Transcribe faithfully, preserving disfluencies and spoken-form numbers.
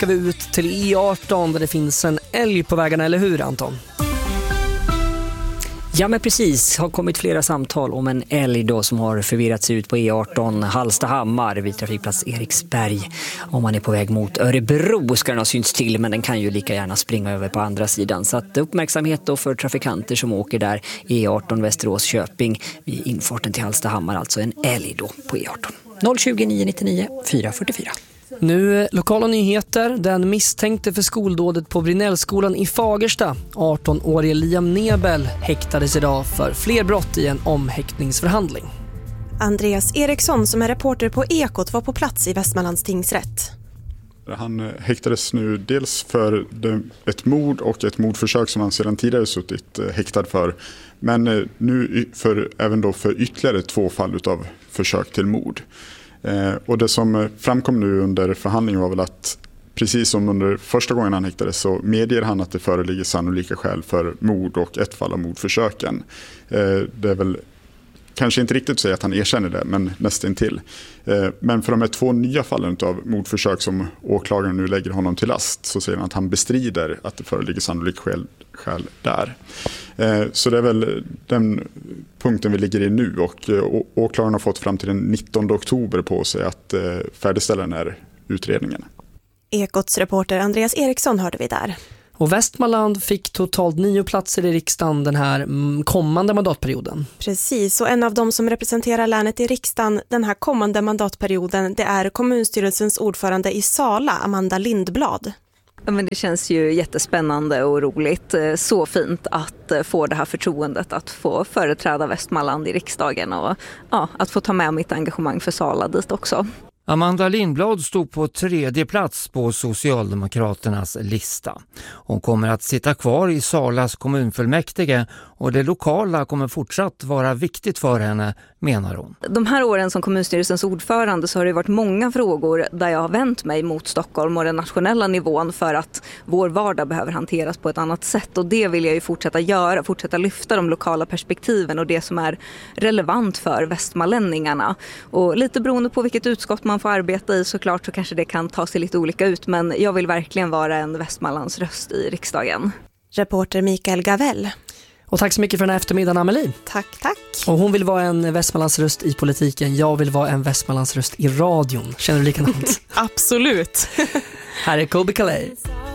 ska vi ut till E arton där det finns en älg på vägarna, eller hur Anton? Ja men precis, har kommit flera samtal om en älg då som har förvirrat sig ut på E arton Hallstahammar vid trafikplats Eriksberg. Om man är på väg mot Örebro ska den ha synts till, men den kan ju lika gärna springa över på andra sidan. Så att uppmärksamhet då för trafikanter som åker där E arton Västerås Köping vid infarten till Hallstahammar, alltså en älg då på E arton. noll tjugo nio nittionio fyra fyrtiofyra. Nu lokala nyheter. Den misstänkte för skoldådet på Brinellskolan i Fagersta, arton-årige Liam Nebel, häktades idag för fler brott i en omhäktningsförhandling. Andreas Eriksson som är reporter på Ekot var på plats i Västmanlands tingsrätt. Han häktades nu dels för ett mord och ett mordförsök som han sedan tidigare suttit häktad för. Men nu för, även då för ytterligare två fall av försök till mord. Eh, och det som framkom nu under förhandlingen var väl att precis som under första gången han häktades så medger han att det föreligger sannolika skäl för mord och ett fall av mordförsöken. Eh, det är väl kanske inte riktigt att säga att han erkänner det, men nästan till. Eh, men för de här två nya fallen av mordförsök som åklagaren nu lägger honom till last så säger han att han bestrider att det föreligger sannolika skäl, skäl där. Eh, så det är väl den punkten vi ligger i nu, och å- åklagaren har fått fram till den nittonde oktober på sig att eh, färdigställa den här utredningen. Ekots reporter Andreas Eriksson hörde vi där. Och Västmanland fick totalt nio platser i riksdagen den här kommande mandatperioden. Precis, och en av dem som representerar länet i riksdagen den här kommande mandatperioden, det är kommunstyrelsens ordförande i Sala, Amanda Lindblad. Ja, men det känns ju jättespännande och roligt. Så fint att få det här förtroendet att få företräda Västmanland i riksdagen och ja, att få ta med mitt engagemang för Sala dit också. Amanda Lindblad stod på tredje plats på Socialdemokraternas lista. Hon kommer att sitta kvar i Salas kommunfullmäktige och det lokala kommer fortsatt vara viktigt för henne, menar hon. De här åren som kommunstyrelsens ordförande så har det varit många frågor där jag har vänt mig mot Stockholm och den nationella nivån för att vår vardag behöver hanteras på ett annat sätt, och det vill jag ju fortsätta göra, fortsätta lyfta de lokala perspektiven och det som är relevant för västmanlänningarna. Och lite beroende på vilket utskott man får arbeta i såklart så kanske det kan ta sig lite olika ut, men jag vill verkligen vara en Västmanlands röst i riksdagen. Reporter Mikael Gavell. Och tack så mycket för den här eftermiddagen, Amelie. Tack, tack. Och hon vill vara en Västmanlands röst i politiken. Jag vill vara en Västmanlands röst i radion. Känner du likadant? Absolut. Här är Kobe Calais.